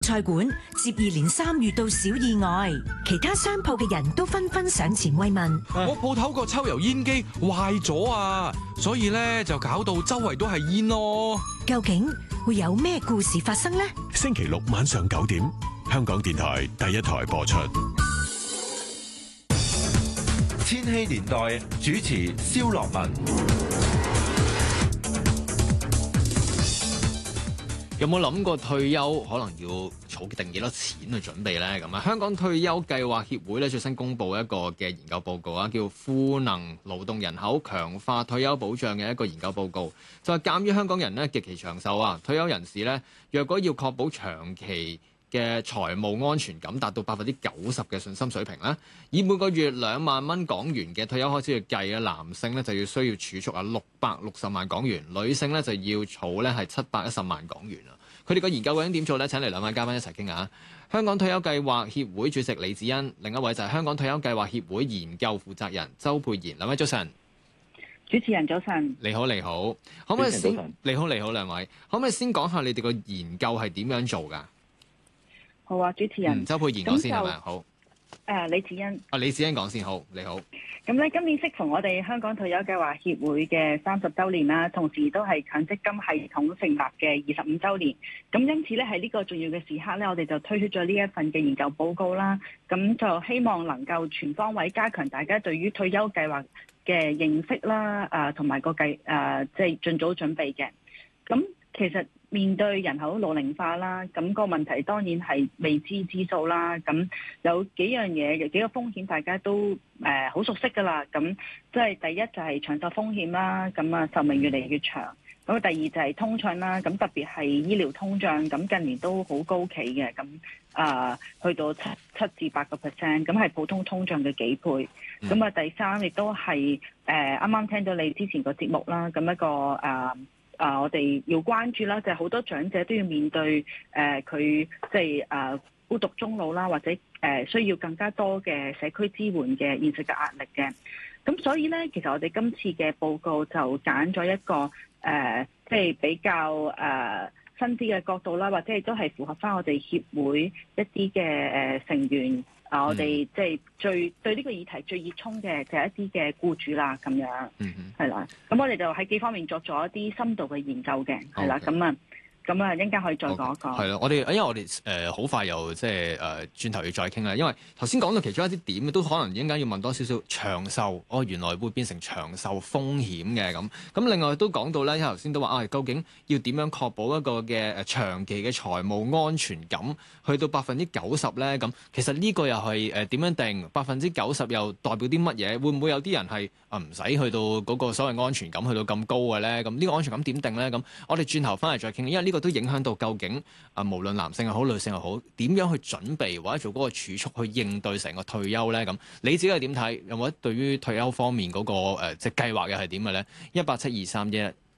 菜館接二連三遇到小意外，其他商鋪嘅人都紛紛上前慰問。 我鋪頭個抽油煙機壞咗啊，所以咧就搞到周圍都係煙咯。 究竟會有咩故事發生呢？ 星期六晚上9點，香港電台第一台播出。 千禧年代主持蕭樂文。 有冇諗過退休可能要儲定幾多錢去準備呢？咁啊，香港退休計劃協會咧最新公布一個嘅研究報告啊，叫賦能勞動人口強化退休保障嘅一個研究報告，就係鑑於香港人咧極其長壽啊，退休人士咧若果要確保長期嘅財務安全感達到90%嘅信心水平咧，以每個月2萬蚊港元嘅退休開支去計嘅男性咧就要需要儲蓄啊660萬港元，女性咧就要儲咧係710萬港元啊。佢哋個研究究竟點做咧？請嚟兩位嘉賓一齊傾下。香港退休計劃協會主席李梓恩，另一位就係香港退休計劃協會研究負責人周沛然。兩位早晨。 主持人早晨。 你好，你好。可唔可以先？你好，兩位。可唔可以先講下你哋個研究係點樣做㗎？ 好啊，主持人。 周沛然講先係咪？好。 李梓恩。 李梓恩講先好，你好。 咁咧，今年適逢我哋香港退休計劃協會嘅30週年啦，同時都係強積金系統成立嘅25週年。咁因此咧，喺呢個重要嘅時刻咧，我哋就推出咗呢一份嘅研究報告啦。咁就希望能夠全方位加強大家對於退休計劃嘅認識啦，同埋個即係盡早準備嘅。咁其實面對人口老齡化啦，咁個問題當然係未知之數啦。咁有幾樣嘢嘅幾個風險，大家都好熟悉㗎啦。咁即係第一就係長壽風險啦，咁啊壽命越嚟越長。咁第二就係通脹啦，咁特別係醫療通脹，咁近年都好高企嘅，咁去到7至8%，咁係普通通脹嘅幾倍。咁第三亦都係啱啱聽到你之前個節目啦，咁一個我哋要關注啦，就係好多長者都要面對佢即係孤獨終老啦，或者需要更加多嘅社區支援嘅現實嘅壓力嘅。咁所以咧，其實我哋今次嘅報告就揀咗一個即係比較新啲嘅角度啦，或者亦都係符合翻我哋協會一啲嘅成員。我哋即係對呢個議題最熱衷嘅就係一啲嘅僱主啦，咁樣係啦。咁我哋就喺幾方面作咗一啲深度嘅研究嘅，係啦。咁啊，一陣間可以再講一講。 係咯，因為我哋好快又即係轉頭要再傾啦。因為頭先講到其中一啲點，都可能應該要問多少少長壽。原來會變成長壽風險嘅咁。咁另外都講到咧，因為頭先都話究竟要點樣確保一個嘅長期嘅財務安全感，去到90%咧？咁其實呢個又係點樣定？90%又代表啲乜嘢？會唔會有啲人係唔使去到嗰個所謂安全感去到咁高嘅咧？咁呢個安全感點定咧？咁我哋轉頭翻嚟再傾，因為呢個都影響到究竟無論男性又好女性又好，點樣去準備或者做嗰個儲蓄去應對成個退休咧？咁你自己係點睇？有冇對於退休方面嗰個即係計劃又係點嘅咧？1872311